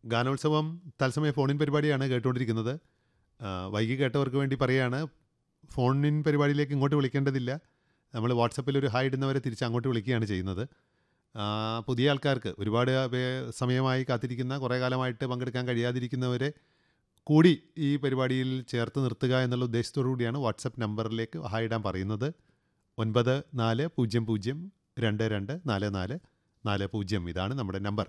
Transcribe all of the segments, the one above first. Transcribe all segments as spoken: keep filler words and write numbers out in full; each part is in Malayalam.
ഗാനോത്സവം തത്സമയ ഫോണിൻ പരിപാടിയാണ് കേട്ടുകൊണ്ടിരിക്കുന്നത്. ആ, വൈകി കേട്ടവർക്ക് വേണ്ടി പറയുകയാണ്, ഫോണിൻ പരിപാടിയിലേക്ക് ഇങ്ങോട്ട് വിളിക്കേണ്ടതില്ല. നമ്മൾ വാട്സപ്പിൽ ഒരു ഹായ് ഇടുന്നവരെ തിരിച്ച് അങ്ങോട്ട് വിളിക്കുകയാണ് ചെയ്യുന്നത്. ആ, പുതിയ ആൾക്കാർക്ക് ഒരുപാട് വേ- സമയമായി കാത്തിരിക്കുന്ന, കുറേ കാലമായിട്ട് പങ്കെടുക്കാൻ കഴിയാതിരിക്കുന്നവരെ കൂടി ഈ പരിപാടിയിൽ ചേർത്ത് നിർത്തുക എന്നുള്ള ഉദ്ദേശത്തോടു കൂടിയാണ് വാട്സപ്പ് നമ്പറിലേക്ക് ഹായ് ഇടാൻ പറയുന്നത്. ഒൻപത് നാല് പൂജ്യം പൂജ്യം രണ്ട് രണ്ട് നാല് നാല് നാല് പൂജ്യം ഇതാണ് നമ്മുടെ നമ്പർ.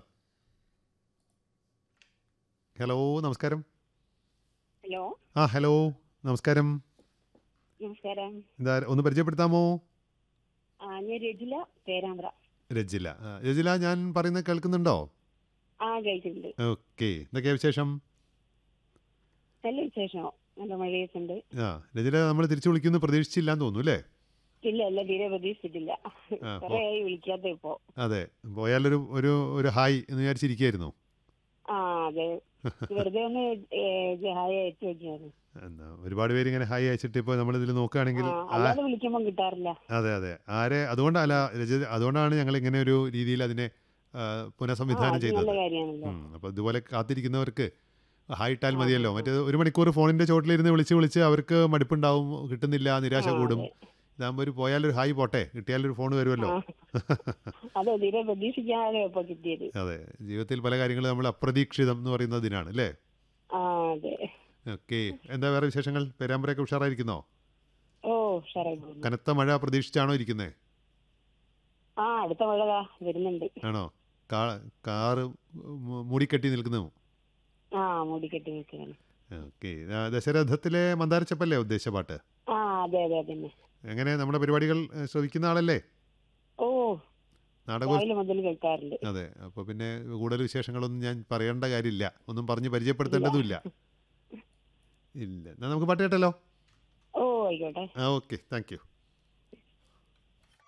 ഹലോ, നമസ്കാരം. ഹലോ, ആ ഹലോ, നമസ്കാരം. നമസ്കാരം. എന്താ, ഒന്ന് പരിചയപ്പെടുത്താമോ? ആ, ഞാൻ രജില പേരാമ്പ്ര. രജില. ആ, രജില, ഞാൻ പറയുന്നത് കേൾക്കുന്നുണ്ടോ? ആ, കഴിച്ചിട്ടുണ്ട്. ഓക്കെ, എന്തൊക്കെയാ വിശേഷം? നല്ല വിശേഷമോ? നല്ല മഴയൊക്കെ ഉണ്ട്. ആ, രജില, നമ്മൾ തിരിച്ചു വിളിക്കുന്നു പ്രതീക്ഷിച്ചില്ലാന്ന് തോന്നുന്നു അല്ലേ? ഇല്ല ഇല്ല, തീരെ പ്രതീക്ഷിച്ചിട്ടില്ല. ആ, കൊറേ ആയി വിളിക്കാത്ത ഇപ്പോ. അതെ, പോയാലൊരു ഒരു ഒരു ഹായ് എന്ന് വിചാരിച്ചിരിക്കുകയായിരുന്നു. ആ, അതെ, വെറുതെ ഒന്ന് ഹായ് അയച്ചു നോക്കിയായിരുന്നു. എന്നാ ഒരുപാട് പേര് ഇങ്ങനെ ഹായ് അയച്ചിട്ട് ഇപ്പോൾ നമ്മളിതിൽ നോക്കുകയാണെങ്കിൽ ആ, ആ, അല്ലാതെ വിളിക്കുമ്പോൾ കിട്ടാറില്ല. അതെ അതെ, ആരെ അതുകൊണ്ടല്ല രജി, അതുകൊണ്ടാണ് ഞങ്ങൾ ഇങ്ങനെ ഒരു രീതിയിൽ അതിനെ ആ, ആ, പുനഃസംവിധാനം അത് ചെയ്തത്. നല്ല കാര്യമാണല്ലോ. അപ്പോൾ ഇതുപോലെ കാത്തിരിക്കുന്നവർക്ക് ഹായ് ഇട്ടാൽ ആ, മതിയല്ലോ. ആ, മറ്റേ ഒരു മണിക്കൂർ ഫോണിൻ്റെ ചോട്ടിലിരുന്ന് വിളിച്ച് വിളിച്ച് അവർക്ക് മടുപ്പുണ്ടാവും, കിട്ടുന്നില്ല, ആ, നിരാശ ആ, കൂടും. അതെ. ഇതാകുമ്പോൾ ഒരു പോയാലൊരു ഹായ് പോട്ടെ, കിട്ടിയാലൊരു ഫോൺ വരുമല്ലോ. ആ, അതെ, തീരെ പ്രതീക്ഷിക്കാതെ ഇപ്പൊ കിട്ടിയത്. അതെ, ജീവിതത്തിൽ പല കാര്യങ്ങളും നമ്മൾ അപ്രതീക്ഷിതം എന്ന് പറയുന്ന ദിനാണ് അല്ലേ? ആ, അതെ. ഓക്കെ, എന്താ വേറെ വിശേഷങ്ങൾ? പേരാമ്പ്രയൊക്കെ ഉഷാറായിരിക്കുന്നോ? ഓ, ഉഷാറായി പോകുന്നു. കനത്ത മഴ പ്രതീക്ഷിച്ചാണോ ഇരിക്കുന്നത്? ആ, അടുത്ത മഴ ദാ വരുന്നുണ്ട്. ആണോ? കാ കാറ് മൂ- മൂടിക്കെട്ടി നിൽക്കുന്നു. ആ, മൂടിക്കെട്ടി നിൽക്കുകയാണ്. ഓക്കെ, ദശരഥത്തിലെ മന്ദാരച്ചപ്പല്ലേ ഉദ്ദേശ പാട്ട്? ആ, അതെ അതെ അതന്നെ. എങ്ങനെ, നമ്മുടെ പരിപാടികൾ ഏ, ശ്രവിക്കുന്ന ആളല്ലേ? ഓ, നാടക. രാവിലെ മുതൽ കേൾക്കാറുണ്ട്. അതെ, അപ്പോൾ പിന്നെ കൂടുതൽ വിശേഷങ്ങളൊന്നും ഞാൻ പറയേണ്ട കാര്യമില്ല, ഒന്നും പറഞ്ഞ് ഇല്ല. പരിചയപ്പെടുത്തേണ്ടതുമില്ല. ഇല്ല, എന്നാൽ നമുക്ക് പാട്ട് കേട്ടല്ലോ. ഓ, ആയിക്കോട്ടെ. ആ, ഓക്കെ, താങ്ക് യു.